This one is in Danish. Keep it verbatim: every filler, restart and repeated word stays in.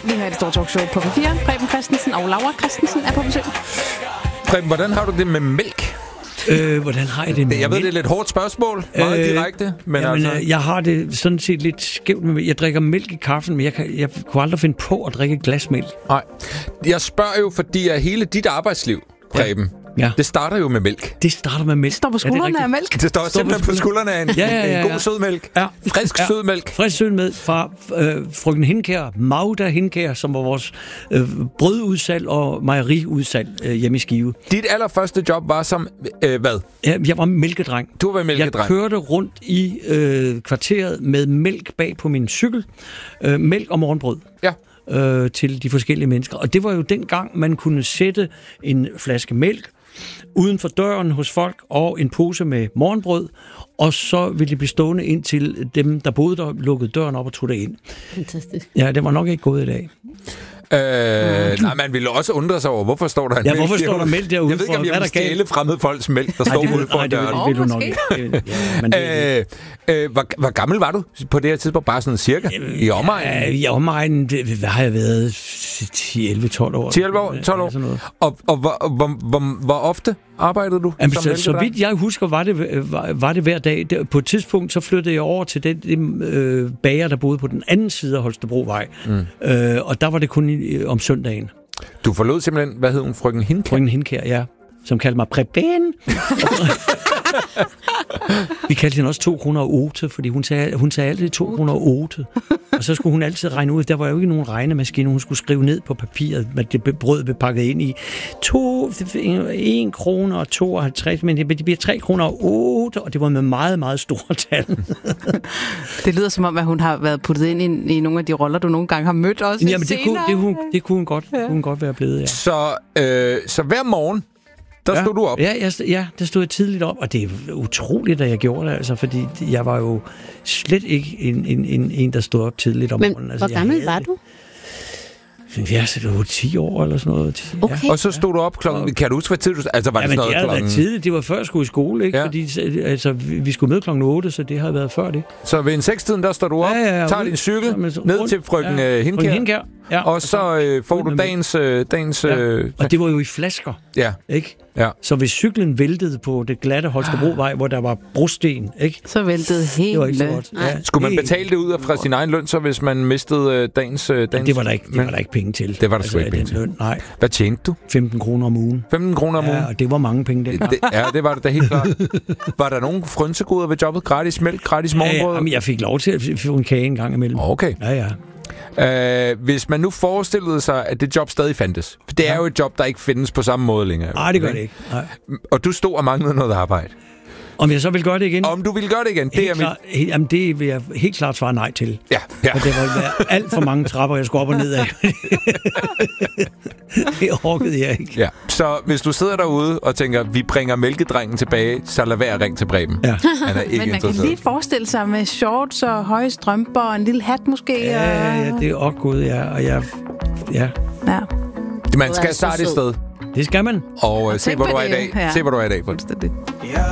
Vi har et stort talkshow på P fire. Preben Christensen og Laura Christensen er på besøg. Preben, hvordan har du det med mælk? Øh, hvordan har jeg det med Jeg ved, mælk? det er et lidt hårdt spørgsmål. Meget øh, direkte. Men jamen, altså... jeg har det sådan set lidt skævt med. Jeg drikker mælk i kaffen, men jeg, kan, jeg kunne aldrig finde på at drikke et glas mælk. Nej. Jeg spørger jo, fordi at hele dit arbejdsliv, Preben, ja. det starter jo med mælk. Det starter med mælk. Det står på skuldrene af mælk. Det står, står simpelthen på skuldrene af en, ja, ja, ja, ja. en god sødmælk. Ja. Frisk ja. sødmælk. Frisk sødmælk fra øh, frøken Hindkær, Magda Hindkær, som var vores øh, brødudsalg og mejeriudsalg øh, hjemme i Skive. Dit allerførste job var som, øh, hvad? Ja, jeg var mælkedreng. Du var mælkedreng. Jeg kørte rundt i øh, kvarteret med mælk bag på min cykel. Øh, mælk og morgenbrød. Ja. Øh, til de forskellige mennesker. Og det var jo dengang, man kunne sætte en flaske mælk uden for døren hos folk og en pose med morgenbrød, og så ville det blive stående indtil dem, der boede der, lukkede døren op og tog det ind. Fantastisk. Ja, det var nok ikke gået i dag. Øh, nej, man ville også undre sig over, hvorfor står der en ja, mælk hvorfor står der mælk derude? Jeg ved ikke, om jeg vil stjæle fremmede folks mælk, der nej, står det vil, ude for nej, døren. Det vil, vil du nok ikke. Ja, men det, øh, øh, hvor, hvor gammel var du på det her tidspunkt? Bare sådan cirka? Øh, I omegnen? Ja, i omegnen, hvad har jeg været? ti elleve tolv år. ti elleve år? tolv år? Ja, og og hvor, hvor, hvor, hvor ofte arbejdede du? Jamen, så, så vidt jeg husker, var det, var, var det hver dag. På et tidspunkt, så flyttede jeg over til den, den øh, bager, der boede på den anden side af Holstebrovej. Mm. Øh, og der var det kun i, om søndagen. Du forlod simpelthen, hvad hed hun, frøken Hindkær? Frøken Hindkær, ja. Som kaldte mig Preben. Vi kaldte hende også to kroner og otte, fordi hun sagde, hun sagde altid to kroner og otte. Og så skulle hun altid regne ud. Der var jo ikke nogen regnemaskine. Hun skulle skrive ned på papiret, at det brød blev pakket ind i to, en krone og tooghalvtreds, men det bliver tre kroner og otte, og det var med meget, meget store tal. Det lyder som om, at hun har været puttet ind i, i nogle af de roller, du nogle gange har mødt også. Jamen, det kunne, det, kunne, det kunne hun godt, ja. kunne hun godt være blevet, ja. Så, øh, så hver morgen, der ja, stod du op? Ja, jeg, ja, der stod jeg tidligt op, og det er utroligt, at jeg gjorde det, altså, fordi jeg var jo slet ikke en, en, en, en der stod op tidligt om Men morgenen. Altså, hvor gammel var du? Ja, så det var ti år eller sådan noget. Okay. Ja. Og så stod du op klokken... Kan du huske, hvad tid du... Altså, var ja, det men sådan det noget havde klokken... været tidligt. Det var før jeg skulle i skole, ikke? Ja. Fordi altså, vi skulle møde klokken otte, så det havde været før det. Så ved en sekstiden, der står du op, ja, ja, ja, tager ud, din cykel, ja, ned rundt, til frøken ja, øh, Hindkær, Hindkær ja, og så øh, får du dagens... Øh, dagens ja. øh, og det var jo i flasker, ja. ikke? Ja. Så hvis cyklen væltede på det glatte Holstebrovej, hvor der var brosten, ikke? Så væltede hele... Det var ikke så godt. Ja. Skulle man betale det ud af fra sin egen løn, så hvis man mistede øh, dagens... Øh, dagens ja, det var der ikke, det var der ikke penge til. Det var der sgu ikke penge til. Løn. Nej. Hvad tjente du? femten kroner om ugen. femten kroner om ugen? Ja, og det var mange penge dengang. Det, ja, det var det da helt klart. Var der nogen frynsegoder ved jobbet? Gratis mælk, gratis morgenbrød? Ja, ja, jeg fik lov til at få en kage en gang imellem. Okay. Ja, ja. Uh, hvis man nu forestillede sig, at det job stadig fandtes. For det ja. er jo et job, der ikke findes på samme måde længere. Nej, det gør det ikke. Nej. Og du stod og manglede noget arbejde. Om jeg så vil gøre det igen? Om du vil gøre det igen? Det, er klar, mit... Jamen, det vil jeg helt klart svare nej til. Ja, ja. For det var alt for mange trapper, jeg skulle op og ned af. Det orkede jeg ikke. Ja. Så hvis du sidder derude og tænker, vi bringer mælkedrengen tilbage, så lad være at ringe til Preben. Ja. Han er ikke Men man kan lige forestille sig med shorts og høje strømper og en lille hat måske. Ja, og... ja, det er også gået, ja. Og jeg, ja. ja. Man skal starte et sted. Det skal man. Og uh, se, hvor du er i dag. Ja. Se, hvor du er i dag. Fuldstændig. Jeg